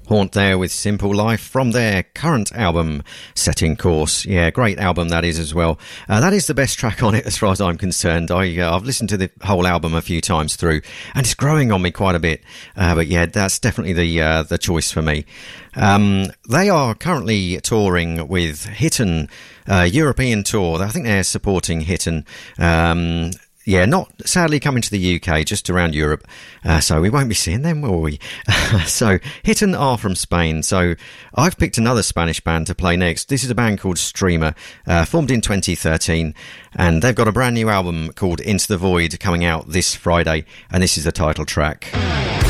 Haunt there with Simple Life from their current album, Setting Course. Yeah, great album that is as well. That is the best track on it as far as I'm concerned. I've listened to the whole album a few times through and it's growing on me quite a bit. But yeah, that's definitely the choice for me. They are currently touring with Hitten, European tour. I think they're supporting Hitten. Yeah, not sadly coming to the UK, just around Europe. So we won't be seeing them, will we? So Hitten are from Spain. So I've picked another Spanish band to play next. This is a band called Streamer, formed in 2013. And they've got a brand new album called Into the Void coming out this Friday. And this is the title track.